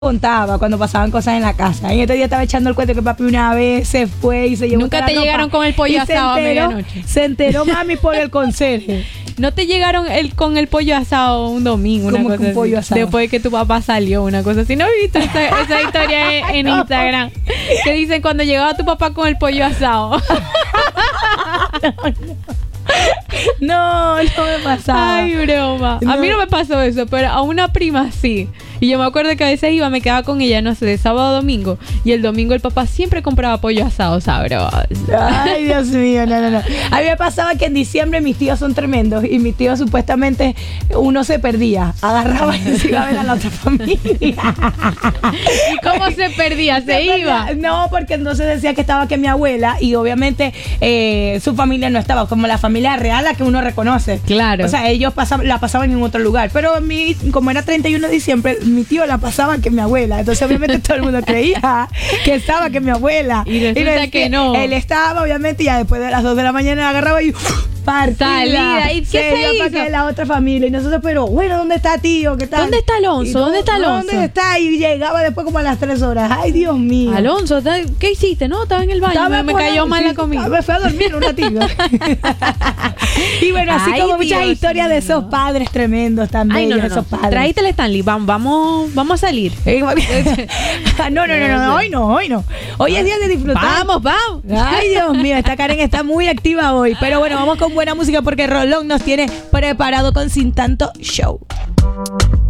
contaba cuando pasaban cosas en la casa. En este día estaba echando el cuento que papi una vez se fue y se llevó Nunca toda te la ropa. llegaron con el pollo Y asado a medianoche. Se enteró mami por el conserje. No te llegaron con el pollo asado un domingo, una ¿Cómo cosa que un así? pollo asado? Después de que tu papá salió, una cosa así. ¿No he visto esa historia en Instagram? Que dicen cuando llegaba tu papá con el pollo asado. No me pasaba. Ay, broma. No. A mí no me pasó eso, pero a una prima sí. Y yo me acuerdo que a veces me quedaba con ella, no sé, de sábado a domingo. Y el domingo el papá siempre compraba pollo asado sabroso. Ay, Dios mío, no. A mí me pasaba que en diciembre mis tíos son tremendos y mis tíos supuestamente uno se perdía, agarraba y se iba a ver a la otra familia. ¿Y cómo se perdía? ¿Se iba? No, porque entonces decía que estaba que mi abuela y obviamente su familia no estaba, como la familia real la que uno reconoce. Claro. O sea, ellos la pasaban en otro lugar. Pero como era 31 de diciembre, mi tío la pasaba que mi abuela. Entonces obviamente todo el mundo creía que estaba que mi abuela. Y resulta que no. Él estaba, obviamente, y ya después de las 2 de la mañana agarraba y partida. Salida. ¿Y qué se iba hizo? para la otra familia. Y nosotros, pero bueno, ¿dónde está tío? ¿Qué tal? ¿Dónde está Alonso? Y ¿Dónde está Alonso? ¿Dónde está? Y llegaba después como a las 3 horas. Ay, Dios mío. Alonso, ¿qué hiciste? No, estaba en el baño. Me cayó mal la comida. Me fui a dormir un ratito. Y bueno, así Ay, como muchas Dios historias de esos mío. padres tremendos también. Ay, no. Esos padres. Tráete el Stanley. Vamos a salir. No, hoy no. Hoy es día de disfrutar. Vamos. Ay, Dios mío, esta Karen está muy activa hoy. Pero bueno, vamos con buena música porque Rolón nos tiene preparado con Sin Tanto Show.